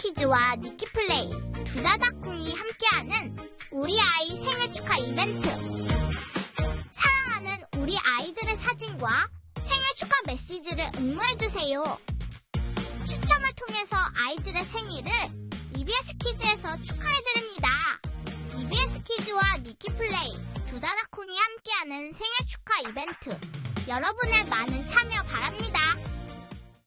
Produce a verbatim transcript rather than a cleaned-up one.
키즈와 니키플레이, 두다다쿵이 함께하는 우리 아이 생일 축하 이벤트. 사랑하는 우리 아이들의 사진과 생일 축하 메시지를 응모해주세요. 추첨을 통해서 아이들의 생일을 이비에스 키즈에서 축하해드립니다. 이비에스 키즈와 니키플레이, 두다다쿵이 함께하는 생일 축하 이벤트. 여러분의 많은 참여 바랍니다.